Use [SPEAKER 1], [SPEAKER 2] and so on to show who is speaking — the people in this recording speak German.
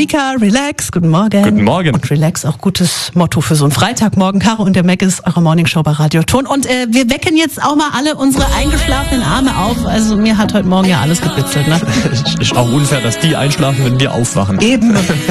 [SPEAKER 1] Mika, relax, guten Morgen.
[SPEAKER 2] Guten Morgen.
[SPEAKER 1] Und relax, auch gutes Motto für so einen Freitagmorgen. Caro und der Mac ist eure Morningshow bei Radio Ton. Und wir wecken jetzt auch mal alle unsere eingeschlafenen Arme auf. Also mir hat heute Morgen ja alles gebitzelt, ne?
[SPEAKER 2] Ist auch unfair, dass die einschlafen, wenn wir aufwachen.
[SPEAKER 1] Eben.